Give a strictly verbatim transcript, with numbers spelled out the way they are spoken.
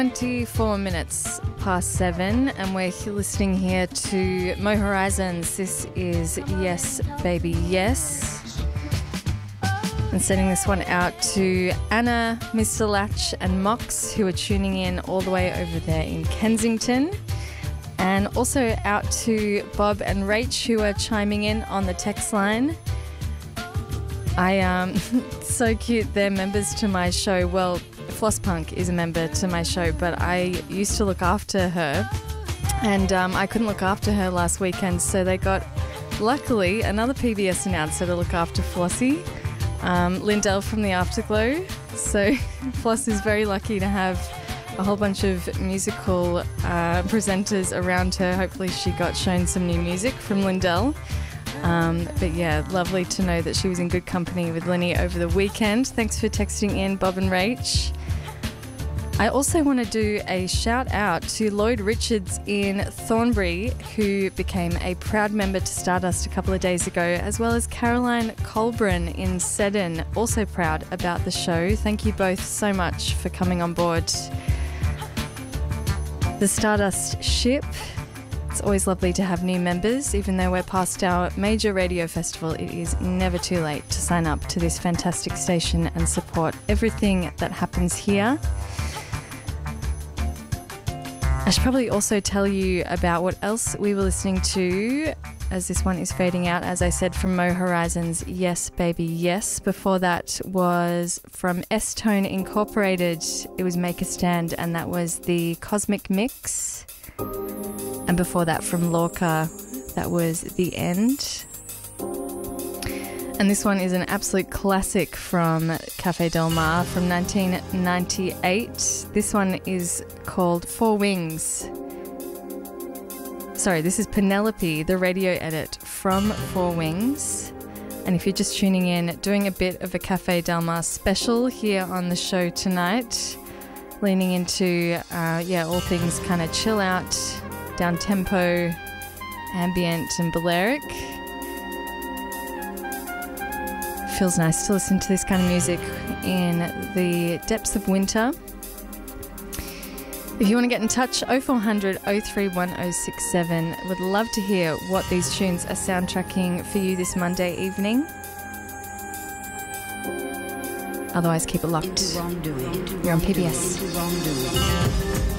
twenty-four minutes past seven, and we're listening here to Mo Horizons. This is Yes Baby Yes, and sending this one out to Anna, Mister Latch and Mox, who are tuning in all the way over there in Kensington, and also out to Bob and Rach, who are chiming in on the text line. I um so cute, they're members to my show. Well, Floss Punk is a member to my show, but I used to look after her, and um, I couldn't look after her last weekend, so they got, luckily, another P B S announcer to look after Flossie, um, Lindell from the Afterglow. So Floss is very lucky to have a whole bunch of musical uh, presenters around her. Hopefully she got shown some new music from Lindell. Um, but yeah, lovely to know that she was in good company with Linny over the weekend. Thanks for texting in, Bob and Rach. I also want to do a shout out to Lloyd Richards in Thornbury, who became a proud member to Stardust a couple of days ago, as well as Caroline Colburn in Seddon, also proud about the show. Thank you both so much for coming on board the Stardust ship. It's always lovely to have new members. Even though we're past our major radio festival, it is never too late to sign up to this fantastic station and support everything that happens here. I should probably also tell you about what else we were listening to, as this one is fading out, as I said, from Mo Horizons, Yes Baby Yes. Before that was from S-Tone Incorporated. It was Make a Stand, and that was the Cosmic Mix. And before that, from Lorca, that was The End. And this one is an absolute classic from Cafe Del Mar from nineteen ninety-eight. This one is called Four Wings. Sorry, this is Penelope, the radio edit from Four Wings. And if you're just tuning in, doing a bit of a Cafe Del Mar special here on the show tonight, leaning into, uh, yeah, all things kind of chill out, down tempo, ambient and Balearic. Feels nice to listen to this kind of music in the depths of winter. If you want to get in touch, oh four hundred, oh three one, oh six seven. Would love to hear what these tunes are soundtracking for you this Monday evening. Otherwise, keep it locked. You're on P B S.